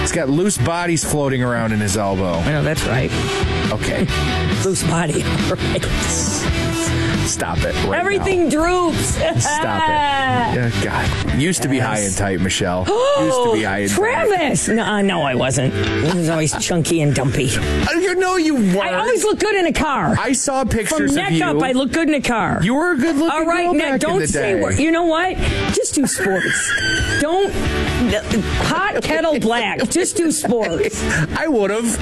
He's got loose bodies floating around in his elbow. I know, that's right. Okay. Loose body. All right. Stop it right Everything now. droops. Stop it. Yeah, God. Used to be high and tight, Michelle. Used to be high and tight. Travis! No, I wasn't. I was always chunky and dumpy. No, you weren't. I always look good in a car. I saw pictures From of neck you. up, I look good in a car. You were a good looking All right, girl now back in don't the say day. what. You know what? Just do sports. Don't hot kettle black. Just do sports. I would have.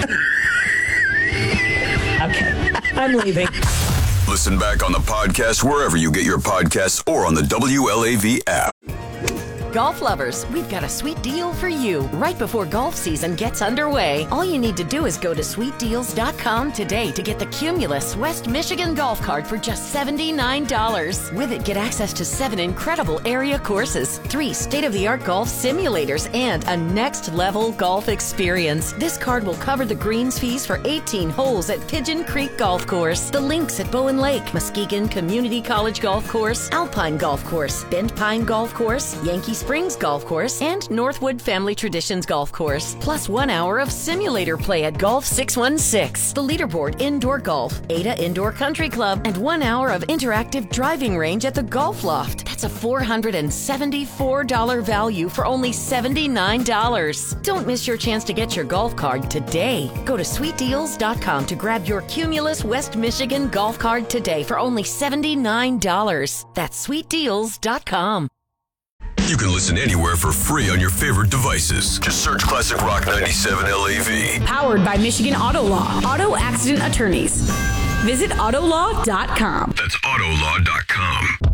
Okay, I'm leaving. Listen back on the podcast wherever you get your podcasts or on the WLAV app. Golf lovers, we've got a sweet deal for you. Right before golf season gets underway, all you need to do is go to sweetdeals.com today to get the Cumulus West Michigan Golf Card for just $79. With it, get access to 7 incredible area courses, 3 state-of-the-art golf simulators, and a next-level golf experience. This card will cover the greens fees for 18 holes at Pigeon Creek Golf Course, the links at Bowen Lake, Muskegon Community College Golf Course, Alpine Golf Course, Bent Pine Golf Course, Yankee Springs Golf Course, and Northwood Family Traditions Golf Course, plus 1 hour of simulator play at Golf 616, the Leaderboard Indoor Golf, Ada Indoor Country Club, and 1 hour of interactive driving range at the Golf Loft. That's a $474 value for only $79. Don't miss your chance to get your golf card today. Go to sweetdeals.com to grab your Cumulus West Michigan Golf Card today for only $79. That's sweetdeals.com. You can listen anywhere for free on your favorite devices. Just search Classic Rock 97 LAV. Powered by Michigan Auto Law. Auto accident attorneys. Visit autolaw.com. That's autolaw.com.